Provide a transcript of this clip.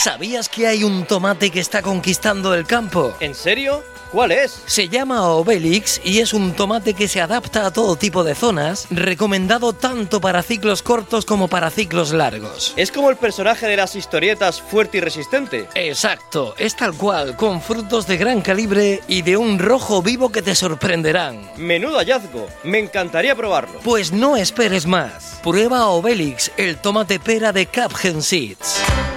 ¿Sabías que hay un tomate que está conquistando el campo? ¿En serio? ¿Cuál es? Se llama Obelix y es un tomate que se adapta a todo tipo de zonas, recomendado tanto para ciclos cortos como para ciclos largos. Es como el personaje de las historietas fuerte y resistente. Exacto, es tal cual, con frutos de gran calibre y de un rojo vivo que te sorprenderán. Menudo hallazgo, me encantaría probarlo. Pues no esperes más. Prueba Obelix, el tomate pera de Capgen Seeds.